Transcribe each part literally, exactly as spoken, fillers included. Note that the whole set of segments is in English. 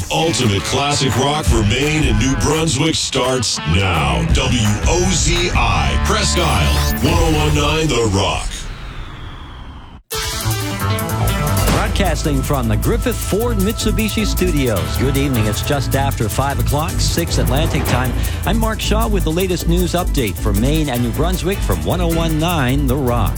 ultimate classic rock for Maine and New Brunswick starts now. W O Z I, Presque Isle, ten nineteen The Rock. Broadcasting from the Griffith Ford Mitsubishi Studios. Good evening. It's just after five o'clock, six Atlantic time. I'm Mark Shaw with the latest news update for Maine and New Brunswick from ten nineteen The Rock.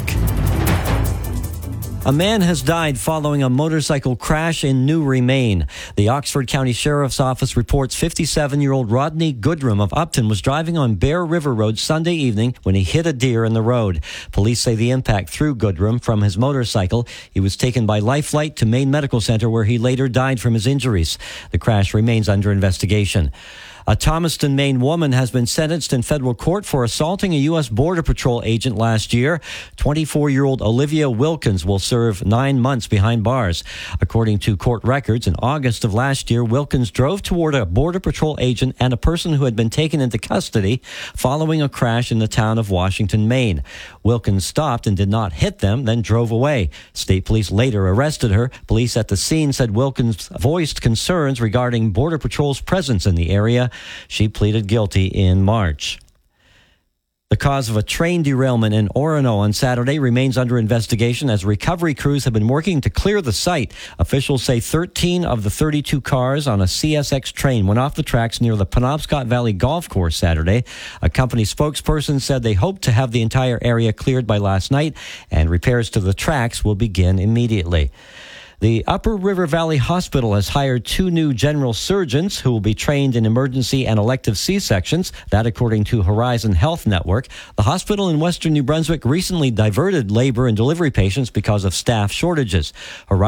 A man has died following a motorcycle crash in Newry, Maine. The Oxford County Sheriff's Office reports fifty-seven-year-old Rodney Goodrum of Upton was driving on Bear River Road Sunday evening when he hit a deer in the road. Police say the impact threw Goodrum from his motorcycle. He was taken by Life Flight to Maine Medical Center, where he later died from his injuries. The crash remains under investigation. A Thomaston, Maine woman has been sentenced in federal court for assaulting a U S Border Patrol agent last year. twenty-four-year-old Olivia Wilkins will serve nine months behind bars. According to court records, in August of last year, Wilkins drove toward a Border Patrol agent and a person who had been taken into custody following a crash in the town of Washington, Maine. Wilkins stopped and did not hit them, then drove away. State police later arrested her. Police at the scene said Wilkins voiced concerns regarding Border Patrol's presence in the area. She pleaded guilty in March. The cause of a train derailment in Orono on Saturday remains under investigation as recovery crews have been working to clear the site. Officials say thirteen of the thirty-two cars on a C S X train went off the tracks near the Penobscot Valley Golf Course Saturday. A company spokesperson said they hope to have the entire area cleared by last night, and repairs to the tracks will begin immediately. The Upper River Valley Hospital has hired two new general surgeons who will be trained in emergency and elective C-sections. That, according to Horizon Health Network. The hospital in western New Brunswick recently diverted labor and delivery patients because of staff shortages. Horizon